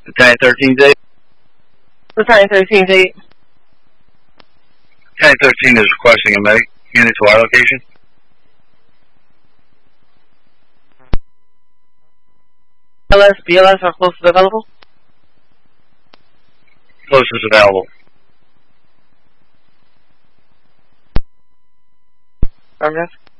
Battalion 13's 8. Battalion 13's 8. Battalion 13 is requesting a medic unit to our location. BLS are closest available. Closest available. Affirmative.